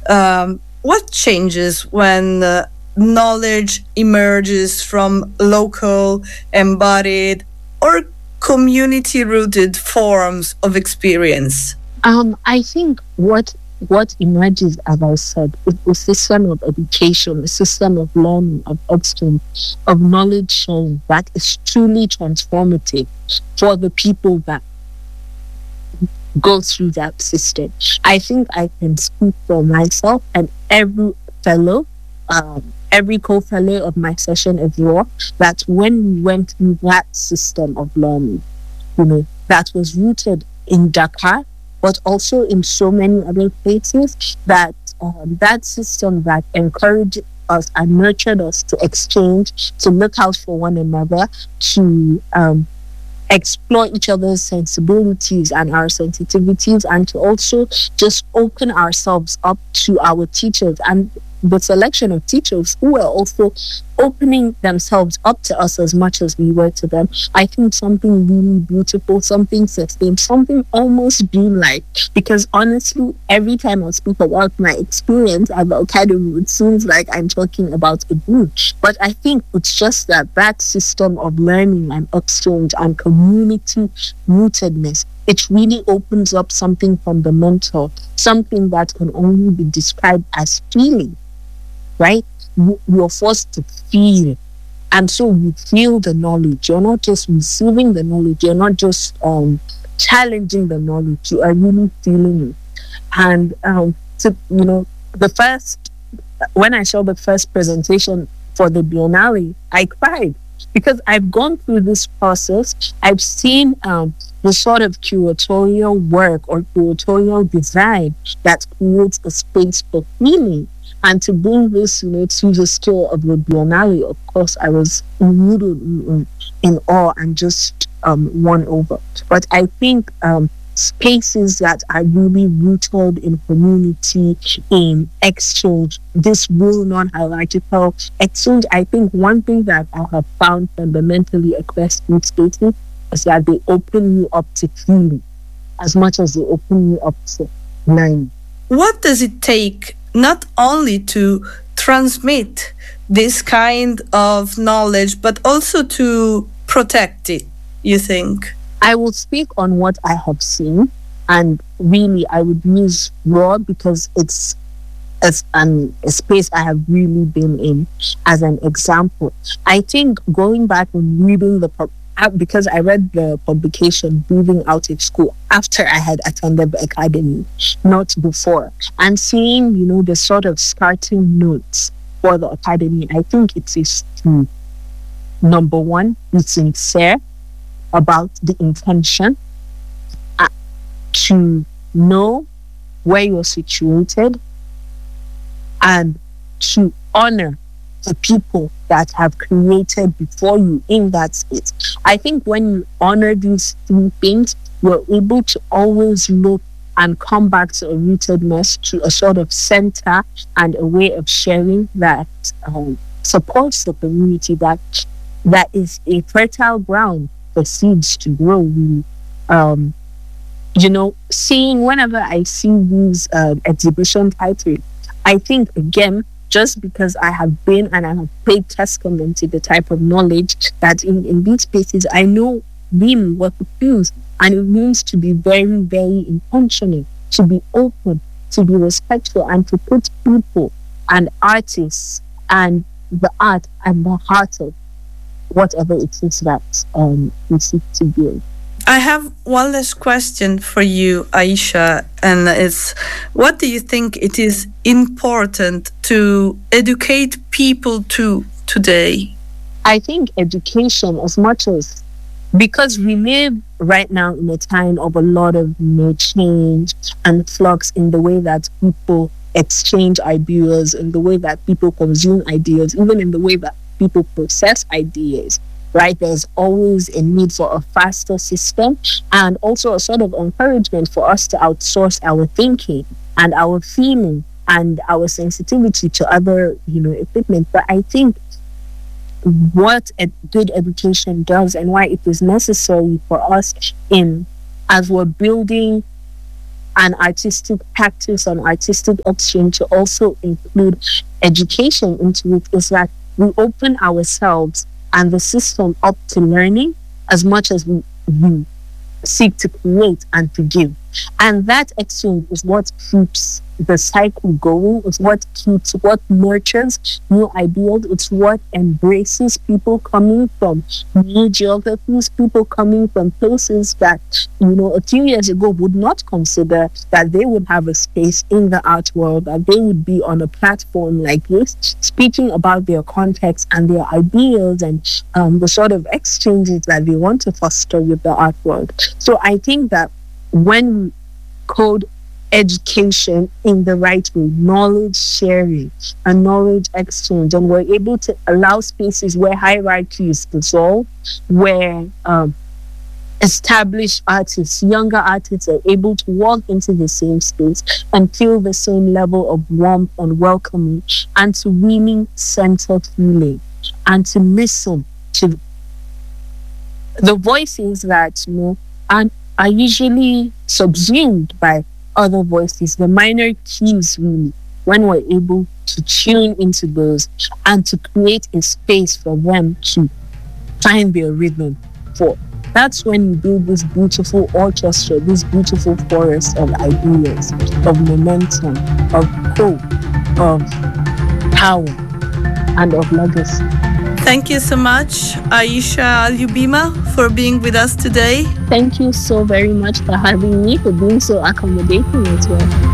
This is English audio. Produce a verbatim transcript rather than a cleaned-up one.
Um, what changes when uh, knowledge emerges from local, embodied, or community rooted forms of experience? Um, I think what what emerges, as I said, is a system of education, a system of learning, of exchange, of knowledge sharing that is truly transformative for the people that go through that system. I think I can speak for myself and every fellow, um, every co-fellow of my session as well, that when we went through that system of learning, you know, that was rooted in Dakar, but also in so many other places, that um, that system that encouraged us and nurtured us to exchange, to look out for one another, to um, explore each other's sensibilities and our sensitivities, and to also just open ourselves up to our teachers and the selection of teachers who were also opening themselves up to us as much as we were to them. I think something really beautiful, something sustained, something almost dreamlike. Because honestly, every time I speak about my experience at the academy, it seems like I'm talking about a group. But I think it's just that that system of learning and exchange and community rootedness, it really opens up something fundamental, something that can only be described as feeling. Right? You're forced to feel. And so you feel the knowledge. You're not just receiving the knowledge. You're not just um, challenging the knowledge. You are really feeling it. And, um, to, you know, the first, when I saw the first presentation for the Biennale, I cried because I've gone through this process. I've seen um, the sort of curatorial work or curatorial design that creates a space for feeling. And to bring this, you know, to the scale of the Biennale, of course, I was really in, in awe and just um, won over. But I think um, spaces that are really rooted in community, in exchange, this will non-hierarchical exchange. I think one thing that I have found fundamentally across these spaces is that they open you up to feeling as much as they open you up to learning. What does it take not only to transmit this kind of knowledge, but also to protect it, you think? I will speak on what I have seen, and really I would use raw because it's as an, a space I have really been in as an example. I think going back and reading the because I read the publication Breathing Out of School after I had attended the academy, not before. And seeing, you know, the sort of starting notes for the academy, I think it is to, number one, be sincere about the intention, uh, to know where you're situated, and to honor the people that have created before you in that space. I think when you honor these three things, you're able to always look and come back to a rootedness, to a sort of center and a way of sharing that um, supports the community, that that is a fertile ground for seeds to grow. Really. Um, you know, seeing whenever I see these uh, exhibition titles, I think again, just because I have been and I have paid testament to the type of knowledge that in, in these spaces, I know really what it feels. And it means to be very, very intentional, to be open, to be respectful, and to put people and artists and the art at the heart of whatever it is that um, we seek to build. I have one last question for you, Aisha, and it's, what do you think it is important to educate people to today? I think education, as much as, because we live right now in a time of a lot of you know, change and flux in the way that people exchange ideas, in the way that people consume ideas, even in the way that people process ideas. Right, there's always a need for a faster system, and also a sort of encouragement for us to outsource our thinking and our feeling and our sensitivity to other, you know, equipment. But I think what a good education does, and why it is necessary for us in, as we're building an artistic practice, an artistic exchange to also include education into it is that we open ourselves and the system up to learning as much as we, we seek to create and to give. And that exchange is what keeps the cycle going. It's what keeps, what nurtures new ideas. It's what embraces people coming from new geographies, people coming from places that, you know, a few years ago would not consider that they would have a space in the art world, that they would be on a platform like this, speaking about their context and their ideas and um, the sort of exchanges that they want to foster with the art world. So I think that when we code education in the right way, knowledge sharing and knowledge exchange, and we're able to allow spaces where hierarchy is dissolved, where um, established artists, younger artists are able to walk into the same space and feel the same level of warmth and welcoming, and to really center feeling and to listen to the voices that, you know, and are usually subsumed by other voices, the minor keys, really, when we're able to tune into those and to create a space for them to find their rhythm for. That's when you build this beautiful orchestra, this beautiful forest of ideas, of momentum, of hope, of power, and of legacy. Thank you so much, Aisha Al-Yubima, for being with us today. Thank you so very much for having me, for being so accommodating as well.